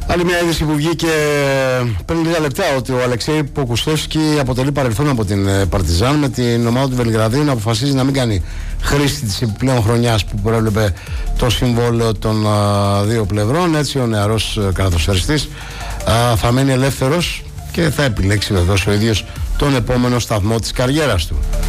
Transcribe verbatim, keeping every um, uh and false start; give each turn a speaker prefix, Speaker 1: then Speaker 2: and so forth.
Speaker 1: Άλλη μια είδηση που βγήκε πριν λίγα λεπτά, ότι ο Αλεξέη Ποκουστεύσκι αποτελεί παρελθόν από την Παρτιζάν, με την ομάδα του Βελιγραδίου να αποφασίζει να μην κάνει χρήση της επιπλέον χρονιάς που προέβλεπε το συμβόλαιο των α, δύο πλευρών. Έτσι ο νεαρός καλαθοσφαιριστής θα μένει ελεύθερος και θα επιλέξει βεβαίως ο ίδιος τον επόμενο σταθμό της καριέρας του.